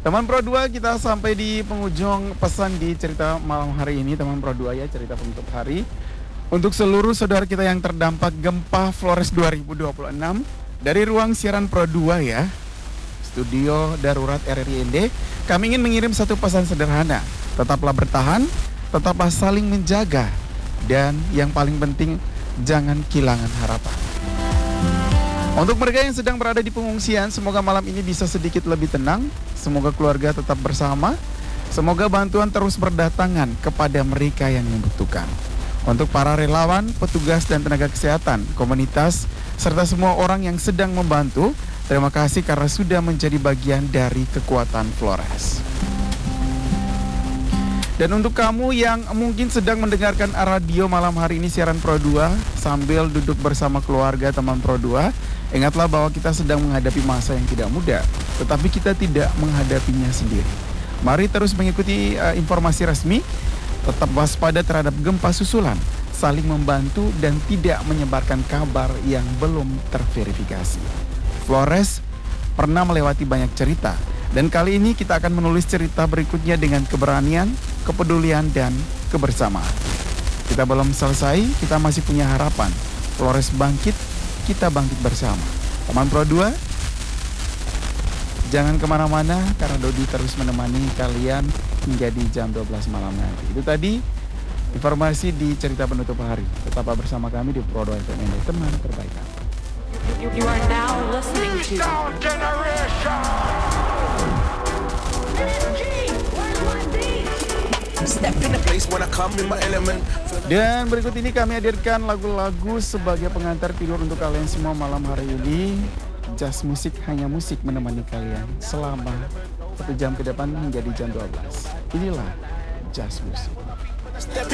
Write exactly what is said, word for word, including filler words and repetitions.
Teman Pro dua, kita sampai di penghujung pesan di cerita malam hari ini, teman Pro dua ya, cerita penutup hari. Untuk seluruh saudara kita yang terdampak gempa Flores dua ribu dua puluh enam, dari ruang siaran Pro dua ya, Studio Darurat R R I N D, kami ingin mengirim satu pesan sederhana. Tetaplah bertahan, tetaplah saling menjaga, dan yang paling penting, jangan kehilangan harapan. Untuk mereka yang sedang berada di pengungsian, semoga malam ini bisa sedikit lebih tenang. Semoga keluarga tetap bersama. Semoga bantuan terus berdatangan kepada mereka yang membutuhkan. Untuk para relawan, petugas dan tenaga kesehatan, komunitas, serta semua orang yang sedang membantu, terima kasih karena sudah menjadi bagian dari kekuatan Flores. Dan untuk kamu yang mungkin sedang mendengarkan radio malam hari ini siaran Pro dua sambil duduk bersama keluarga teman Pro dua, ingatlah bahwa kita sedang menghadapi masa yang tidak mudah, tetapi kita tidak menghadapinya sendiri. Mari terus mengikuti uh, informasi resmi, tetap waspada terhadap gempa susulan, saling membantu dan tidak menyebarkan kabar yang belum terverifikasi. Flores pernah melewati banyak cerita, dan kali ini kita akan menulis cerita berikutnya dengan keberanian, kepedulian, dan kebersamaan. Kita belum selesai, kita masih punya harapan. Flores bangkit, kita bangkit bersama. Teman Pro dua, jangan kemana-mana karena Dodi terus menemani kalian hingga di jam dua belas malam nanti. Itu tadi informasi di cerita penutup hari. Tetaplah bersama kami di Pro dua F M, teman terbaik. You, you are now listening to Dan berikut ini kami hadirkan lagu-lagu sebagai pengantar tidur untuk kalian semua malam hari ini. Jazz musik, hanya musik menemani kalian selama satu jam ke depan hingga di jam dua belas. Inilah Jazz Musik.